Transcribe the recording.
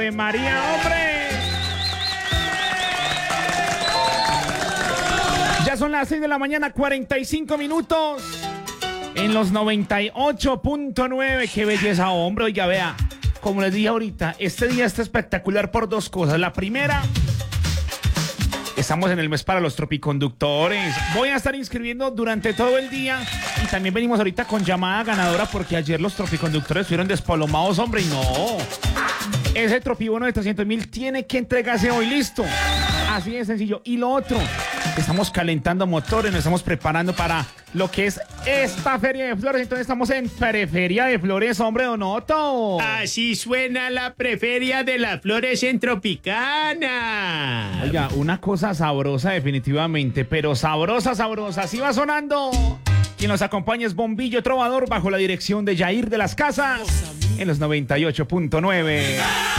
Ave María, hombre. Ya son las 6 de la mañana, 45 minutos. En los 98.9. Qué belleza, hombre. Oiga, vea. Como les dije ahorita, este día está espectacular por dos cosas. La primera, estamos en el mes para los tropiconductores. Voy a estar inscribiendo durante todo el día. Y también venimos ahorita con llamada ganadora porque ayer los tropiconductores estuvieron despalomados, hombre. Y no. Ese tropibono de 300.000 tiene que entregarse hoy, listo. Así de sencillo. Y lo otro, estamos calentando motores, nos estamos preparando para lo que es esta Feria de Flores. Entonces estamos en Preferia de Flores, hombre, Donoto. Así suena la Preferia de las Flores en Tropicana. Oiga, una cosa sabrosa definitivamente, pero sabrosa, sabrosa. Así va sonando. Quien nos acompaña es Bombillo Trovador bajo la dirección de Jair de las Casas en los 98.9.